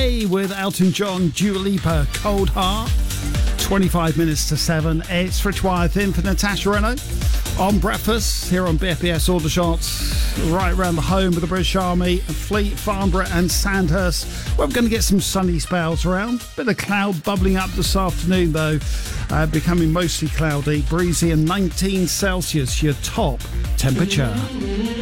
Hey with Elton John, Dua Lipa, Cold Heart. 25 minutes to 7. It's Rich Wyeth in for Natasha Renault on Breakfast here on BFBS Aldershot, right around the home of the British Army, Fleet, Farnborough and Sandhurst. We're going to get some sunny spells around. Bit of cloud bubbling up this afternoon though, becoming mostly cloudy, breezy and 19 Celsius, your top temperature.